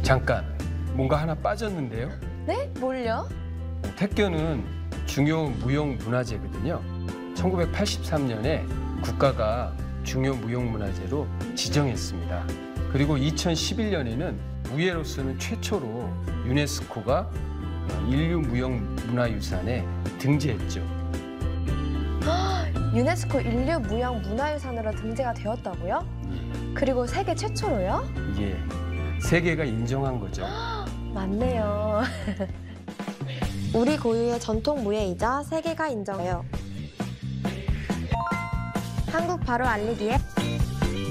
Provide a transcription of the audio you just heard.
잠깐, 뭔가 하나 빠졌는데요? 네? 뭘요? 택견은 중요 무형문화재거든요. 1983년에 국가가 중요 무형문화재로 지정했습니다. 그리고 2011년에는 무예로서는 최초로 유네스코가 인류 무형문화유산에 등재했죠. 유네스코 인류 무형 문화유산으로 등재가 되었다고요? 그리고 세계 최초로요? 예, 세계가 인정한 거죠. 맞네요. 우리 고유의 전통 무예이자 세계가 인정해요. 한국 바로 알리기에